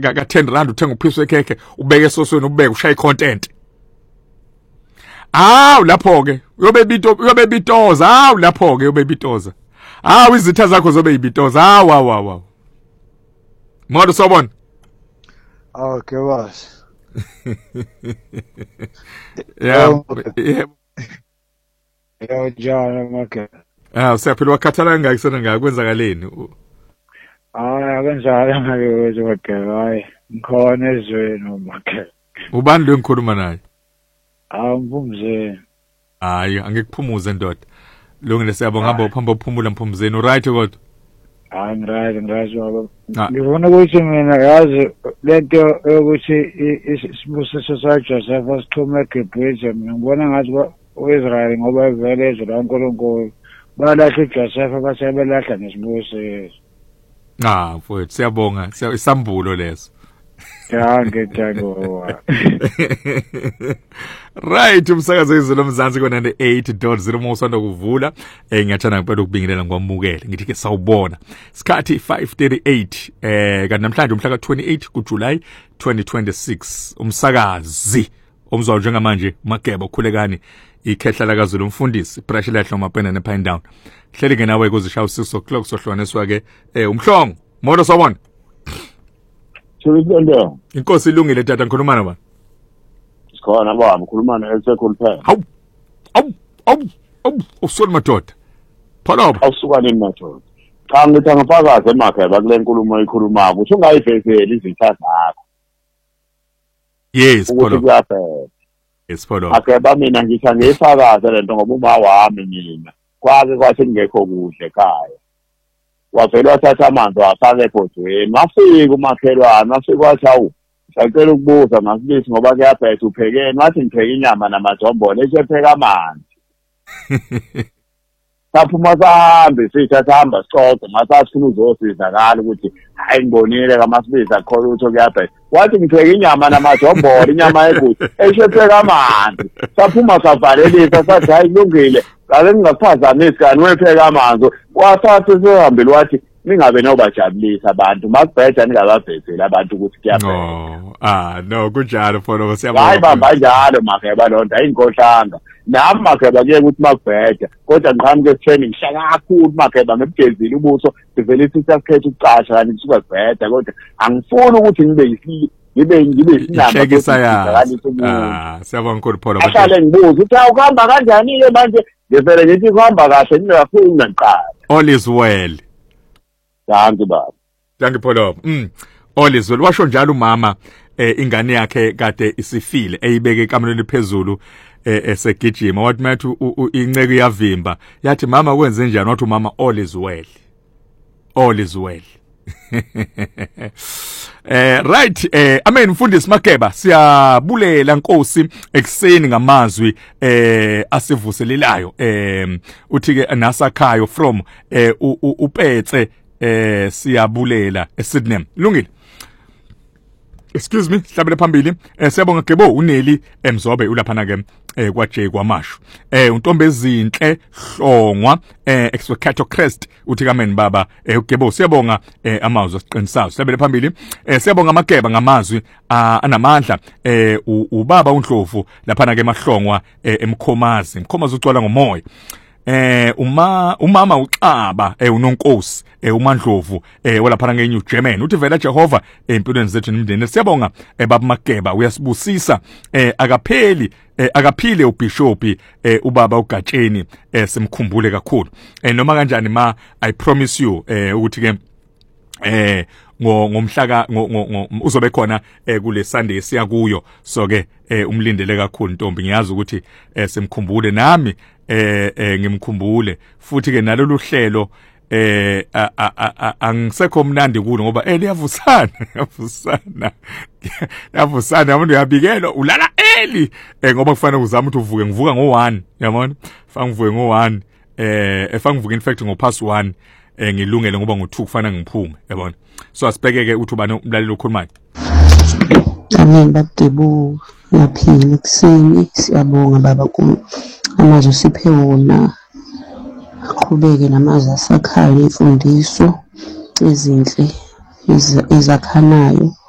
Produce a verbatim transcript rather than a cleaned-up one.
ka ten rand uthenga uphisi wekhekhe ubeke esosweni ubeke ushaye content. Awu lapho ke uyobe bito uyobe bitoza awu lapho ke uyobe bitoza. Awu izitha zakho zobe ibitoza awu awu awu. Modo sobona. Okay boss. Yeah. Yeah. Yo John okay. Ah siyaphila wakhathala ngaki sona ngaka kwenzakaleni? Ah akanjalo ngeke ukuthi hayi ngikhona ezweni umakhe. Ubani lo ngikhuluma naye? Ah Mphumzeni. Hayi angikuphumuze ndoda. Lungile siyabonga hamba uphamba uphumula Mphumzeni right kodwa. Ah right right baba. Ngifuna ukuthi mina yazi lento yokuthi isibusiso sa Joseph asixhume eGibhithe ngibona ngathi uIsrael ngoba vele ezwe laNkulunkulu balahla uJoseph abasebelahla nesibusiso. Ah mfowethu siyabonga isambulo leso. Ya ngiyathokoza. Right umsakazo izolo mzansi ko ninety-eight point zero mosanda kuvula eh ngiyathanda ngempela ukubingelela ngwamukele ngithi ke sawubona sikhathi five thirty-eight eh kanti namhlanje umhla ka twenty-eight kuJuly twenty twenty-six umsakazi omzwa njengamanje Mageba okhulekani ikhehla la kaZulu umfundisi Pressure lahlo mapena nePine Down hleli ke nawe kuzishawu six o'clock sohloniswa ke eh umhlongo modo sawona Sibonga. Inkosi ilungile tata ngikhuluma naba. Sikhona baba ngikhuluma neSecond Pair. Hawu. Awu, awu, awu, usona madoda. Phaloba. Awusukani madoda. Cha ngithi ngifakaze emakhaya kule nkulumo oyikhulumako. Usho ngayiveseli izitha zakho. Yes, phaloba. Yes, phaloba. Akeba mina ngithi ngiyifakaze lento ngoba uma wami mina. Kwake kwase ngekho kuhle ekhaya. Wavela wathatha amanzi wafaka ebhodweni wafika umakhelwane wafika wathi awu sicela ukubuza ngasilisi ngoba kuyabhetha uphekeni wathi ngipheka inyama namajombolo esepheka amanzi saphuma sahambe sithi sihamba sicoce ngasasifuna uzosizakala ukuthi hayi ngibonile kaMasibiza khona ukuthi kuyabhetha wathi ngipheka inyama namajombolo inyama egudu esepheka amanzi saphuma savalelisa sathi hayi kulungile ake ngingaphazamisi kani wepheka amanzi wathatha sehambile wathi ningabe nobajabulisa abantu makubheja ningababhezeli abantu ukuthi kuyabheka no ah no kunjalo pholo siyabona hayi bamba njalo Mageba lonto ayinkohlanga nami Mageba kuye ukuthi makubheja kodwa ngihambe ke training shaka kakhulu Mageba ngibugezile ubuso sivele sisasikhetha ukucasha kanti kusuka kubheja kodwa angifuni ukuthi ngibe yisi ngibe ngibe isinamba kanti ah siyabona khona pholo ahlale ngibuza ukuthi awuhamba kanjani ke manje ngivele ngithi kuhamba kahle ningafuni ngiqala all is well. Danke baba. Danke pholo. Mm. All is well. Washo njalo umama eh ingane yakhe kade isifile eyibeke ekamelweni phezulu eh esegijima wathi mathu inceke yavimba yathi mama kwenze njani wathi umama all is well. All is well. Eh right eh amen mfundisi Mageba siyabulela Nkosi ekseni ngamazwi eh asivuselelayo eh uthi ke nasakhayo from eh upetse eh siyabulela eSydney lungile. Excuse me hlabele phambili eh siyabonga Gebo uNeli emzobe ulaphana ke eh kwaJ kwamashu eh untombe ezinhle hlongwa eh Exocato Crest uthi kamen baba eh Gebo siyabonga eh amazwi asiqinisayo hlabele phambili eh siyabonga Mageba ngamazwi anamandla eh ubaba uNdlovu laphana ke emahlongwa emkhomazi emkhomazi ucwala ngomoya eh uma umama uXaba eh uNonkosi eh uMandlovu eh walaphana ngeNew German uthi vela Jehova empilweni zethu nemndeni siyabonga eh baba Mageba uyasibusisa eh akapheli eh akaphile uBishop eh ubaba uGatsheni eh simkhumbule kakhulu eh noma kanjani ma I promise you eh ukuthi ke eh ngo ngomhlaka uzobe khona eh kule Sunday siya kuyo so ke eh umlindele kakhulu Ntombi ngiyazi ukuthi eh simkhumbule nami eh ngimkhumbule futhi ke nalolu hlelo eh angisekho mnandi kulo ngoba eh liyavusana yavusana yavusana umuntu uyabikela ulala early eh ngoba kufanele uzama ukuthi uvuke ngivuka ngo one yabona fa ngivuke ngo one eh efa ngivuke in fact ngo past one eh ngilungele ngoba ngo two kufanele ngiphume yabona so asibhekeke uthi ubani umlaleli okhulumayo Amen babudebo yaphila kuseni siyabonga baba ku amazwi siphe wona aqhubeke namazwi asakhayo imfundiso ezinhle ezakhanayo